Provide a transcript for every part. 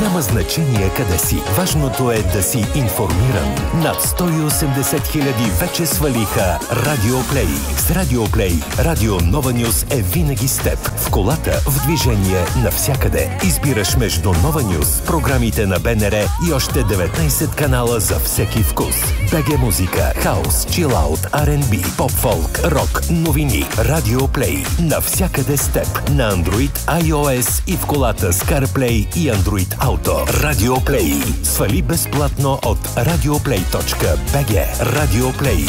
Няма значение къде си. Важното е да си информиран. Над 180 хиляди вече свалиха Радио Плей. С Радио Плей, Радио Нова Нюс е винаги с теб. В колата, в движение, навсякъде. Избираш между Нова Нюс, програмите на БНР и още 19 канала за всеки вкус. БГ музика, хаус, чилаут, R&B, поп-фолк, рок, новини. Радио Плей. Навсякъде с теб. На Android, iOS и в колата с CarPlay и Android Auto. Радио Плей. Свали безплатно от radioplay.bg. Радио Плей.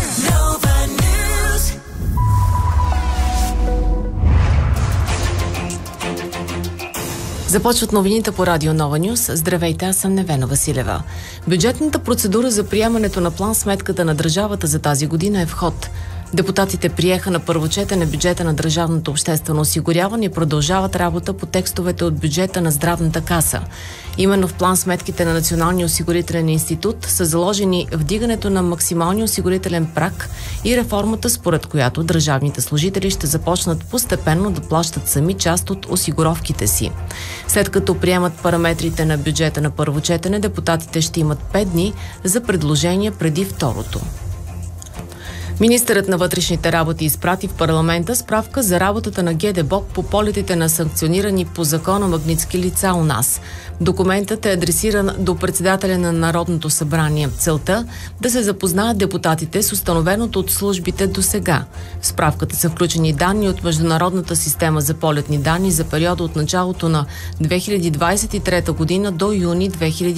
Започват новините по Радио Нова Нюс. Здравейте, аз съм Невена Василева. Бюджетната процедура за приемането на план сметката на държавата за тази година е в ход. Депутатите приеха на първо четене бюджета на Държавното обществено осигуряване и продължават работа по текстовете от бюджета на Здравната каса. Именно в план сметките на Националния осигурителен институт са заложени вдигането на максималния осигурителен праг и реформата, според която държавните служители ще започнат постепенно да плащат сами част от осигуровките си. След като приемат параметрите на бюджета на първо четене, депутатите ще имат 5 дни за предложения преди второто. Министърът на вътрешните работи изпрати в парламента справка за работата на ГДБОП по полетите на санкционирани по закона магнитски лица у нас. Документът е адресиран до председателя на Народното събрание. Целта – да се запознаят депутатите с установеното от службите до сега. В справката са включени данни от Международната система за полетни данни за периода от началото на 2023 година до юни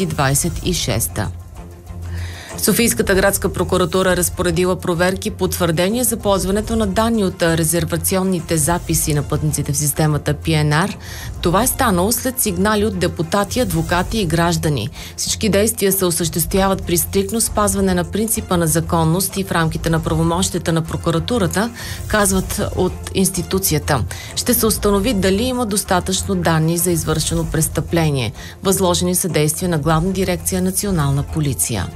2026. Софийската градска прокуратура разпоредила проверки по твърдение за ползването на данни от резервационните записи на пътниците в системата PNR. Това е станало след сигнали от депутати, адвокати и граждани. Всички действия се осъществяват при стриктно спазване на принципа на законност и в рамките на правомощията на прокуратурата, казват от институцията. Ще се установи дали има достатъчно данни за извършено престъпление. Възложени са действия на Главна дирекция Национална полиция.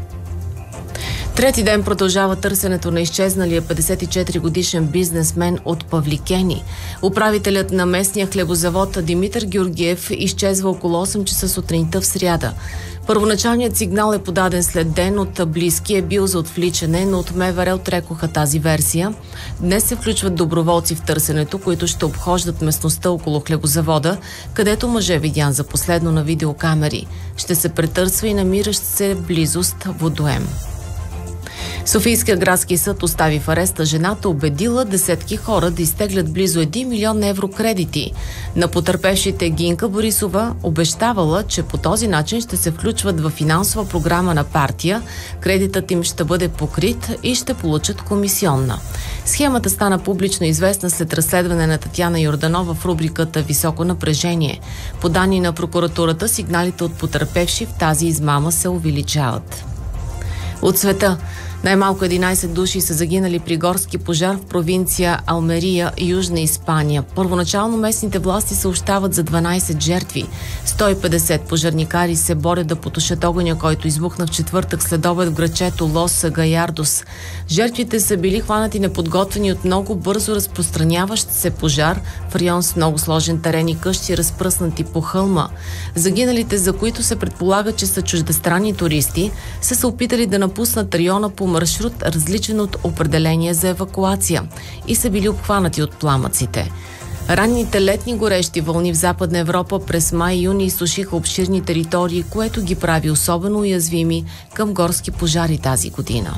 Трети ден продължава търсенето на изчезналия 54-годишен бизнесмен от Павликени. Управителят на местния хлебозавод Димитър Георгиев изчезва около 8 часа сутринта в сряда. Първоначалният сигнал е подаден след ден от близки, е бил за отвличане, но от МВР отрекоха тази версия. Днес се включват доброволци в търсенето, които ще обхождат местността около хлебозавода, където мъж е видян за последно на видеокамери. Ще се претърсва и намиращ се в близост водоем. Софийския градски съд остави в ареста жената, убедила десетки хора да изтеглят близо 1 милион евро кредити. На потърпевшите Гинка Борисова обещавала, че по този начин ще се включват в финансова програма на партия, кредитът им ще бъде покрит и ще получат комисионна. Схемата стана публично известна след разследване на Татяна Йорданова в рубриката «Високо напрежение». По данни на прокуратурата, сигналите от потърпевши в тази измама се увеличават. От света. Най-малко 11 души са загинали при горски пожар в провинция Алмерия, Южна Испания. Първоначално местните власти съобщават за 12 жертви. 150 пожарникари се борят да потушат огъня, който избухна в четвъртък следобед в градчето Лос Гаярдос. Жертвите са били хванати неподготвени от много бързо разпространяващ се пожар в район с много сложен терен и къщи, разпръснати по хълма. Загиналите, за които се предполага, че са чуждестранни туристи, са се опитали да напуснат района по маршрут, различен от определение за евакуация, и са били обхванати от пламъците. Ранните летни горещи вълни в Западна Европа през май и юни изсушиха обширни територии, което ги прави особено уязвими към горски пожари тази година.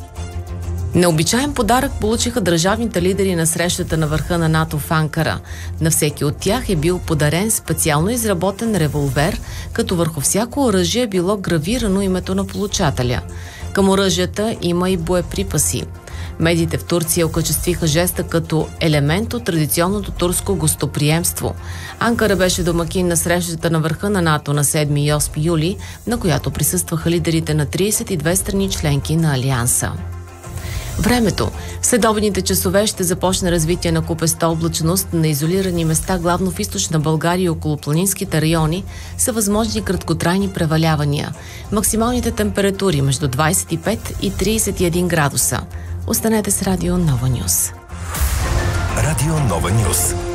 Необичаен подарък получиха държавните лидери на срещата на върха на НАТО в Анкара. На всеки от тях е бил подарен специално изработен револвер, като върху всяко оръжие е било гравирано името на получателя. Към оръжията има и боеприпаси. Медиите в Турция окачествиха жеста като елемент от традиционното турско гостоприемство. Анкара беше домакин на срещата на върха на НАТО на 7 и 8 юли, на която присъстваха лидерите на 32 страни членки на Алианса. Времето. В следобедните часове ще започне развитие на купеста облачност. На изолирани места, главно в източна България и около планинските райони, са възможни краткотрайни превалявания. Максималните температури между 25 и 31 градуса. Останете с Радио Нова Нюс. Радио Нова Нюс.